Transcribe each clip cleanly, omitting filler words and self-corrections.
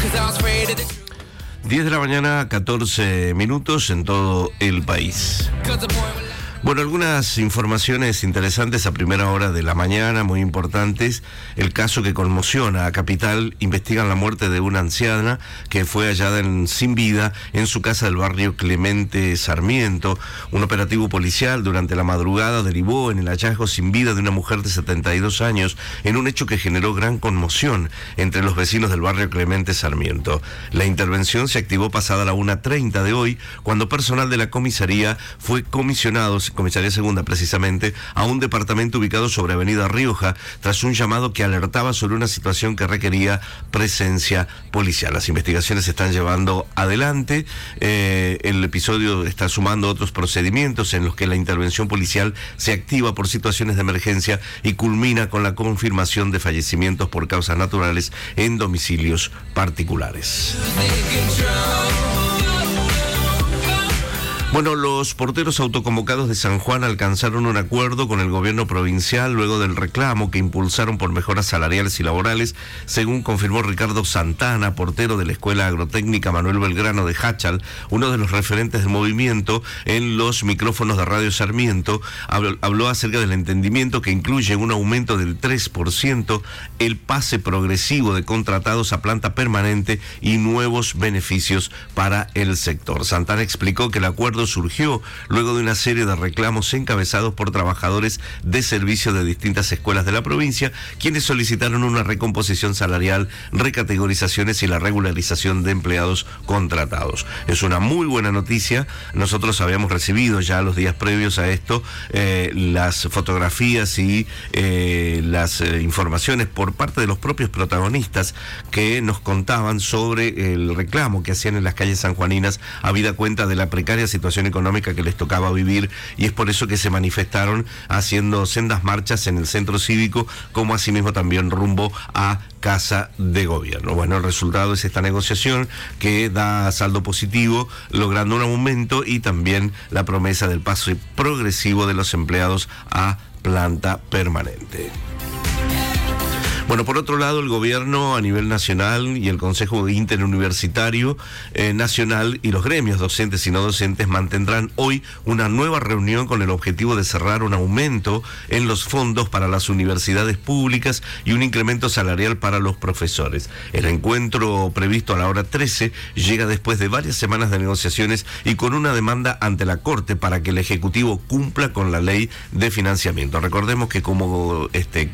10 de la mañana, 14 minutos en todo el país. Bueno, algunas informaciones interesantes a primera hora de la mañana, muy importantes. El caso que conmociona a Capital: investigan la muerte de una anciana que fue hallada sin vida en su casa del barrio Clemente Sarmiento. Un operativo policial durante la madrugada derivó en el hallazgo sin vida de una mujer de 72 años, en un hecho que generó gran conmoción entre los vecinos del barrio Clemente Sarmiento. La intervención se activó pasada la 1:30 de hoy, cuando personal de la comisaría fue comisionado, Comisaría Segunda precisamente, a un departamento ubicado sobre Avenida Rioja, tras un llamado que alertaba sobre una situación que requería presencia policial. Las investigaciones se están llevando adelante. El episodio está sumando otros procedimientos en los que la intervención policial se activa por situaciones de emergencia y culmina con la confirmación de fallecimientos por causas naturales en domicilios particulares. Bueno, los porteros autoconvocados de San Juan alcanzaron un acuerdo con el gobierno provincial luego del reclamo que impulsaron por mejoras salariales y laborales, según confirmó Ricardo Santana, portero de la Escuela Agrotécnica Manuel Belgrano de Hachal, uno de los referentes del movimiento. En los micrófonos de Radio Sarmiento habló acerca del entendimiento que incluye un aumento del 3%, el pase progresivo de contratados a planta permanente y nuevos beneficios para el sector. Santana explicó que el acuerdo surgió luego de una serie de reclamos encabezados por trabajadores de servicio de distintas escuelas de la provincia, quienes solicitaron una recomposición salarial, recategorizaciones y la regularización de empleados contratados. Es una muy buena noticia. Nosotros habíamos recibido ya los días previos a esto las fotografías y las informaciones por parte de los propios protagonistas que nos contaban sobre el reclamo que hacían en las calles sanjuaninas, habida cuenta de la precaria situación económica que les tocaba vivir, y es por eso que se manifestaron haciendo sendas marchas en el centro cívico, como asimismo también rumbo a Casa de Gobierno. Bueno, el resultado es esta negociación que da saldo positivo, logrando un aumento y también la promesa del paso progresivo de los empleados a planta permanente. Bueno, por otro lado, el gobierno a nivel nacional y el Consejo Interuniversitario Nacional y los gremios docentes y no docentes mantendrán hoy una nueva reunión con el objetivo de cerrar un aumento en los fondos para las universidades públicas y un incremento salarial para los profesores. El encuentro, previsto a la hora 13, llega después de varias semanas de negociaciones y con una demanda ante la Corte para que el Ejecutivo cumpla con la ley de financiamiento. Recordemos que como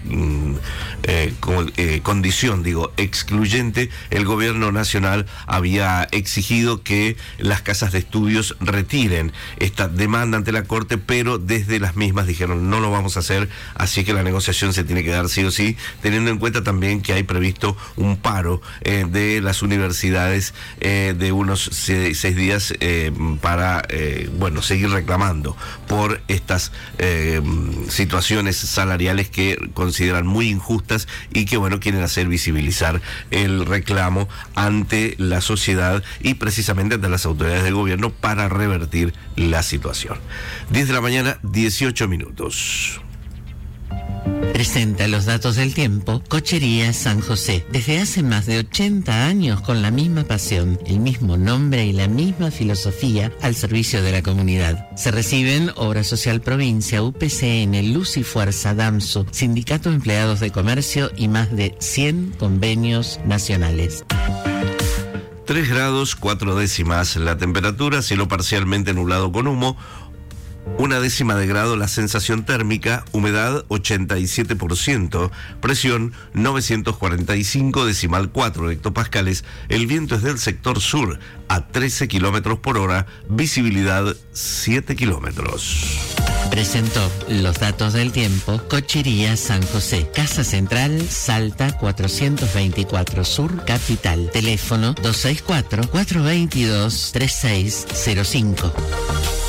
condición, excluyente, el gobierno nacional había exigido que las casas de estudios retiren esta demanda ante la Corte, pero desde las mismas dijeron no lo vamos a hacer, así que la negociación se tiene que dar sí o sí, teniendo en cuenta también que hay previsto un paro de las universidades de unos 6 días para seguir reclamando por estas situaciones salariales que consideran muy injustas y que quieren hacer visibilizar el reclamo ante la sociedad y precisamente ante las autoridades de gobierno para revertir la situación. 10 de la mañana, 18 minutos. Presenta los datos del tiempo Cochería San José. Desde hace más de 80 años con la misma pasión, el mismo nombre y la misma filosofía al servicio de la comunidad. Se reciben Obra Social Provincia, UPCN, Luz y Fuerza, DAMSU, Sindicato de Empleados de Comercio y más de 100 convenios nacionales. 3 grados 4 décimas la temperatura, cielo parcialmente nublado con humo. 1 décima de grado la sensación térmica, humedad 87%, presión 945,4 hectopascales, el viento es del sector sur a 13 kilómetros por hora, visibilidad 7 kilómetros. Presentó los datos del tiempo Cochería San José, Casa Central, Salta 424 Sur, Capital. Teléfono 264-422-3605.